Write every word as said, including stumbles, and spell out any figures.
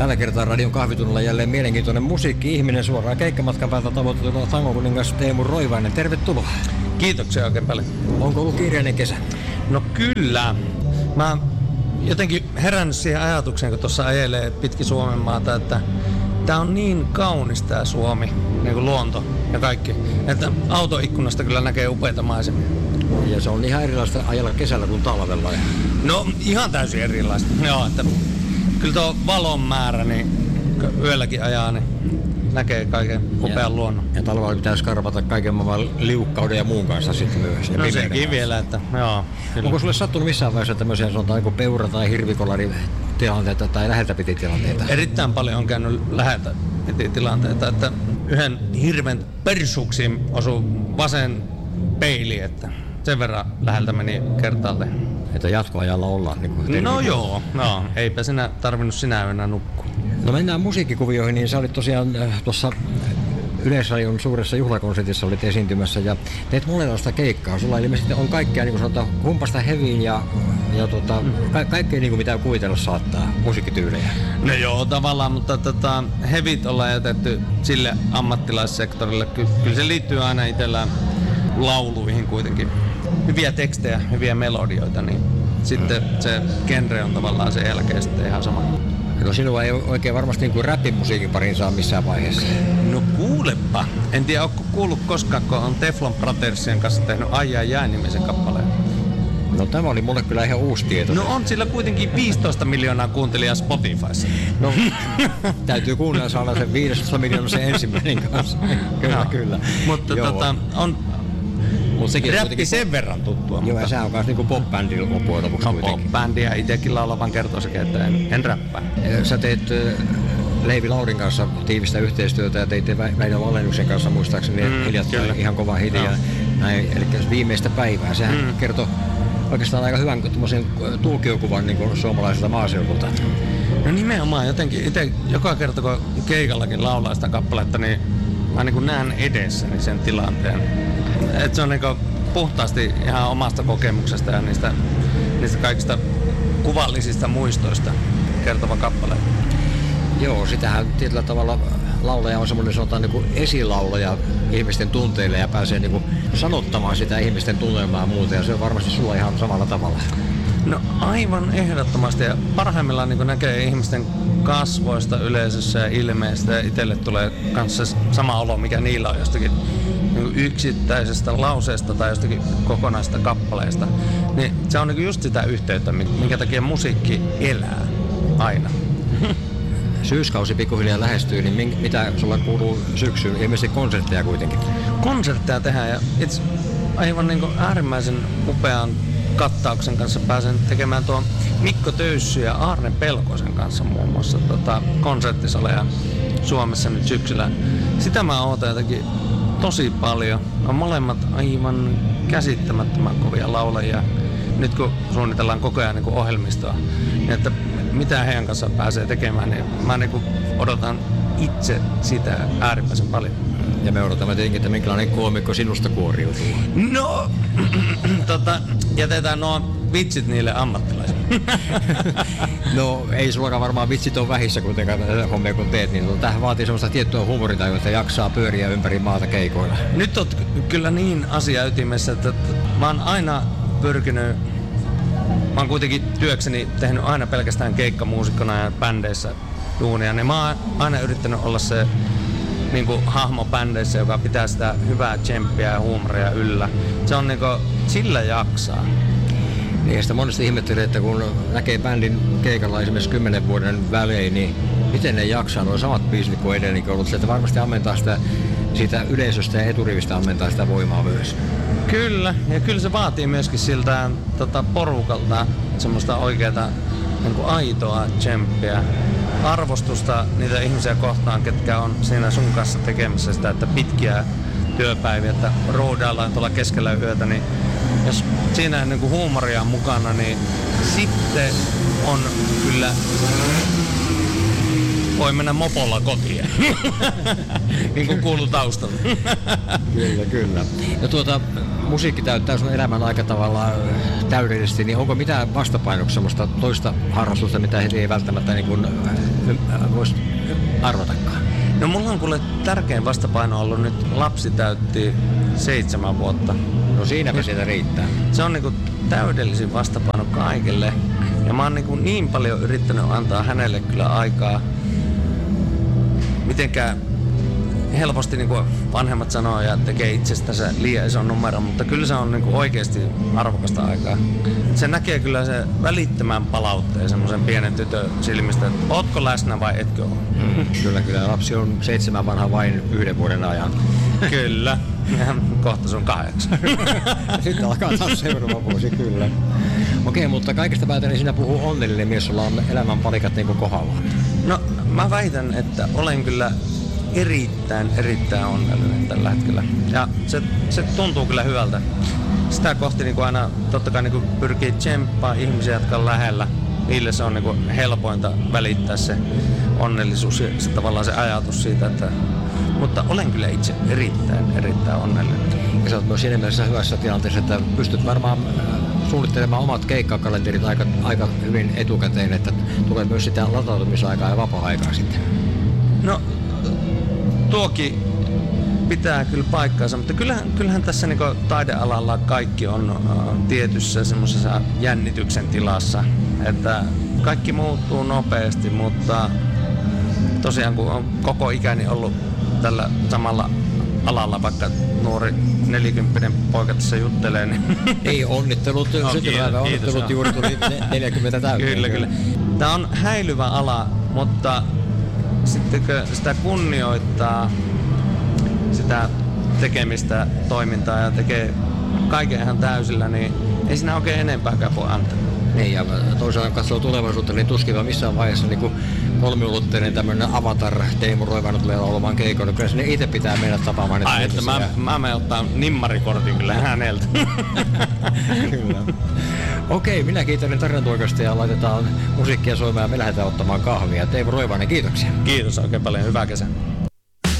Tällä kertaa Radion kahvitunnilla jälleen mielenkiintoinen musiikki-ihminen suoraan keikkamatkan päältä tavoittelulla tangokuningas Teemu Roivainen. Tervetuloa. Kiitoksia oikein paljon. Onko ollut kiireinen kesä? No kyllä. Mä jotenkin herännyt siihen ajatukseen, kun tuossa ajelee pitkin Suomen maata, että tää on niin kaunis tää Suomi, niin kuin luonto ja kaikki, että autoikkunasta kyllä näkee upeita maisemia. Ja se on ihan erilaista ajalla kesällä kuin talvella. No ihan täysin erilaista. Joo, että kyllä tuo valon määrä, niin yölläkin ajaa, niin näkee kaiken upean luonnon. Ja talvella pitäisi karvata kaiken maailman liukkauden ja muun kanssa sitten myös. Ja no sekin vielä, että joo. Kyllä. Onko sulle sattunut missään vaiheessa tämmöisiä sanotaan niin peura- tai hirvikolari tilanteita tai läheltä piti tilanteita? Erittäin paljon on käynyt läheltä piti tilanteita, että yhden hirven persuksiin osui vasen peili, että sen verran läheltä meni kertaalle. Että jatkoajalla ollaan. Niin kuin no joo, no, eipä sinä tarvinnut sinä yönä nukkua. No mennään musiikkikuvioihin, niin sä olit tosiaan äh, tuossa Yleisradion suuressa juhlakonsertissa olit esiintymässä ja teet monenlaista keikkaa. Sulla ilmeisesti on kaikkea niin kuin sanotaan humpasta heviin ja, ja tota, ka- kaikkea niin kuin mitä kuvitella saattaa, musiikkityylejä. No joo, tavallaan, mutta tota, hevit ollaan jätetty sille ammattilaissektorille. Ky- kyllä se liittyy aina itsellään lauluihin kuitenkin. Hyviä tekstejä, hyviä melodioita, niin sitten se genre on tavallaan sen jälkeen sitten ihan sama. No sinua ei oikein varmasti niin kuin räppimusiikin pariin saa missään vaiheessa. No kuulepa. En tiedä, onko kuullut koskaan, kun on Teflon Brothersien kanssa tehnyt Ai ai ai -nimisen kappaleen. No tämä oli mulle kyllä ihan uusi tieto. No on sillä kuitenkin viisitoista miljoonaa kuuntelijaa Spotifyssa. No täytyy kuunnella saada sen viisitoista miljoonaa se ensimmäinen kanssa. Kyllä, no, kyllä. Mutta joo. tota, on Mut sekin räppi kuitenkin sen verran tuttua. Joo, mutta ja sehän on myös niinku pop-bändi loppujen lopuksi no, kuitenkin. pop-bändiä itsekin laulavan kertoo sekin, että en, en räppää. Sä teet Leivi Laurin kanssa tiivistä yhteistyötä ja teitte Väinö Vallennuksen kanssa muistaakseni mm, hiljattain ihan kova hiti no. ja näin, eli viimeistä päivää. Sehän mm. kertoo oikeastaan aika hyvän tulkiokuvan niin kuin suomalaiselta maaseudulta. No nimenomaan jotenkin itse joka kerta kun keikallakin laulaa sitä kappaletta, niin mä niin kuin näen edessäni sen tilanteen. Et se on niin kuin puhtaasti ihan omasta kokemuksesta ja niistä, niistä kaikista kuvallisista muistoista kertova kappale. Joo, sitähän tietyllä tavalla laulaja on semmoinen sanotaan niin kuin esilaulaja ihmisten tunteille ja pääsee niin kuin sanottamaan sitä ihmisten tunnelmaa ja muuta ja se on varmasti sulla ihan samalla tavalla. No aivan ehdottomasti ja parhaimmillaan niin näkee ihmisten kasvoista, yleisössä ja ilmeistä ja itselle tulee kanssa sama olo, mikä niillä on jostakin niin yksittäisestä lauseesta tai jostakin kokonaista kappaleesta. Niin se on niin just sitä yhteyttä, minkä takia musiikki elää aina. Syyskausi pikkuhiljaa lähestyy, niin mitä sulla kuuluu syksyyn? Ilmeisesti konsertteja kuitenkin. Konsertteja tehdään ja itse aivan niin kuin äärimmäisen upean kattauksen kanssa pääsen tekemään tuon Mikko Töyssy ja Aarne Pelkosen kanssa muun muassa tota, konserttisaleja Suomessa nyt syksyllä. Sitä mä ootan jotenkin tosi paljon. On molemmat aivan käsittämättömän kovia laulajia. Nyt kun suunnitellaan koko ajan niin kuin ohjelmistoa, niin että mitä heidän kanssa pääsee tekemään, niin mä niin kuin odotan itse sitä äärimmäisen paljon. Ja me odotamme tietenkin, että minkälainen koomikko sinusta kuoriutuu. No, tota, jätetään nuo vitsit niille ammattilaisille. No, ei sullakaan varmaan vitsit on vähissä kuitenkaan hommia kun teet, niin tämähän vaatii semmoista tiettyä huumorintajua, että jaksaa pyöriä ympäri maata keikoilla. Nyt oot kyllä niin asia ytimessä, että mä oon aina pyrkinyt, mä oon kuitenkin työkseni tehnyt aina pelkästään keikkamuusikkona ja bändeissä duunia, niin mä oon aina yrittänyt olla se niin kuin hahmo bändeissä, joka pitää sitä hyvää tsemppiä ja huumoria yllä. Se on niin kuin, sillä jaksaa. Niin sitä monesti ihmettelee, että kun näkee bändin keikalla esimerkiksi kymmenen vuoden välein, niin miten ne jaksaa nuo samat biisit kuin edellinkin ollut. Sieltä varmasti ammentaa sitä siitä yleisöstä ja eturivistä ammentaa sitä voimaa myös. Kyllä, ja kyllä se vaatii myöskin siltä tota, porukalta semmoista oikeata niin kuin aitoa tsemppiä. Arvostusta niitä ihmisiä kohtaan, ketkä on siinä sun kanssa tekemässä sitä, että pitkiä työpäiviä, että roudaillaan tuolla keskellä yötä, niin jos siinä niin kuin huumoria on mukana, niin sitten on kyllä, voi mennä mopolla kotiin, niin kuin kuuluu taustalla. Kyllä, kyllä. Ja tuota, musiikki täyttää sun elämän aika tavalla täydellisesti, niin onko mitään vastapainoksi semmoista toista harrastusta, mitä heti ei välttämättä niin kuin, äh, voisi arvatakaan? No mulla on kuule tärkein vastapaino ollut nyt, lapsi täytti seitsemän vuotta. No siinäpä siitä riittää. Se on niinku täydellisin vastapaino kaikille. Ja mä oon niinku niin paljon yrittänyt antaa hänelle kyllä aikaa. Mitenkään helposti niinku vanhemmat sanoo ja tekee itsestänsä liian ison numeron, mutta kyllä se on niinku oikeasti arvokasta aikaa. Se näkee kyllä se välittömän palautteen semmoisen pienen tytön silmistä, että ootko läsnä vai etkö ole. Mm, kyllä, kyllä. Lapsi on seitsemän vanha vain yhden vuoden ajan. Kyllä. Kohta se on kahdeksan. Sitten alkaa taas seuraava vuosi, kyllä. Okei, mutta kaikesta päätellen sinä puhuu onnellinen mies, jolla on elämän palikat niin kuin kohdallaan. No, mä väitän, että olen kyllä erittäin, erittäin onnellinen tällä hetkellä. Ja se, se tuntuu kyllä hyvältä. Sitä kohti niin kuin aina totta kai niin kuin pyrkii tsemppaa ihmisiä, jotka on lähellä. Niille se on niin kuin helpointa välittää se onnellisuus ja se, tavallaan se ajatus siitä, että mutta olen kyllä itse erittäin, erittäin onnellinen. Ja sä oot myös siinä mielessä hyvässä tilanteessa, että pystyt varmaan suunnittelemaan omat keikkakalenterit aika, aika hyvin etukäteen, että tulee myös sitä latautumisaikaa ja vapaa-aikaa sitten. No, tuokin pitää kyllä paikkaansa, mutta kyllähän, kyllähän tässä niin taidealalla kaikki on uh, tietyssä semmoisessa jännityksen tilassa, että kaikki muuttuu nopeasti, mutta tosiaan kun on koko ikäni ollut tällä samalla alalla, vaikka nuori nelikymppinen poika tässä juttelee, niin ei onnittelut, no, syntymäpäivä onnittelut juuri tuli neljäkymmentä täyteen. Kyllä, kyllä. Tämä on häilyvä ala, mutta sitten kun sitä kunnioittaa, sitä tekemistä, toimintaa ja tekee kaiken ihan täysillä, niin ei siinä oikein enempääkään voi antaa. Niin, ja toisaalta katsoo tulevaisuutta, niin tuskin missään vaiheessa niin kolmiulotteinen tämmöinen avatar Teemu Roivainen tulee olemaan keikoilla. Kyllä sinne itse pitää mennä tapaamaan. Ai, että mä, mä menen ottaa nimmarikortin kyllä häneltä. Kyllä. Okei, minä kiitän tarinantuokasta ja laitetaan musiikkia soimaan ja me lähdetään ottamaan kahvia. Teemu Roivainen, kiitoksia. Kiitos oikein paljon, hyvää kesää.